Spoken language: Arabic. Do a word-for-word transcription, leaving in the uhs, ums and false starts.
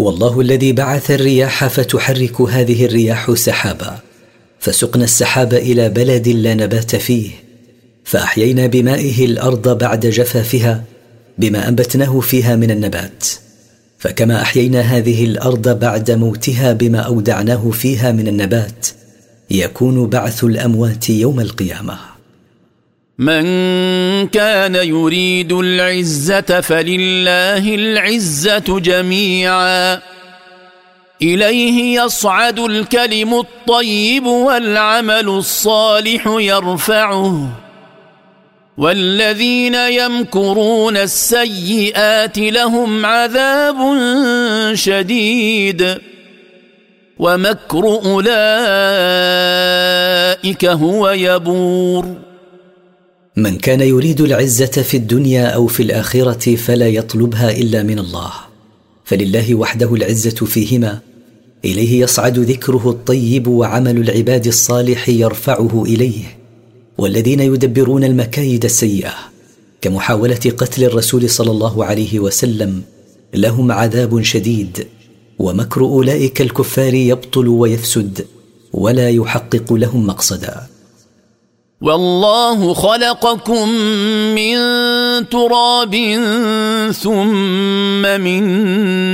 هو الله الذي بعث الرياح فتحرك هذه الرياح سحابا، فسقنا السحاب إلى بلد لا نبات فيه، فأحيينا بمائه الأرض بعد جفافها بما أنبتناه فيها من النبات. فكما أحيينا هذه الأرض بعد موتها بما أودعناه فيها من النبات، يكون بعث الأموات يوم القيامة. من كان يريد العزة فلله العزة جميعا، إليه يصعد الكلم الطيب والعمل الصالح يرفعه، والذين يمكرون السيئات لهم عذاب شديد، ومكر أولئك هو يبور. من كان يريد العزة في الدنيا أو في الآخرة فلا يطلبها إلا من الله، فلله وحده العزة فيهما، إليه يصعد ذكره الطيب وعمل العباد الصالح يرفعه إليه. والذين يدبرون المكايد السيئة كمحاولة قتل الرسول صلى الله عليه وسلم لهم عذاب شديد، ومكر أولئك الكفار يبطل ويفسد ولا يحقق لهم مقصدا. والله خلقكم من تراب ثم من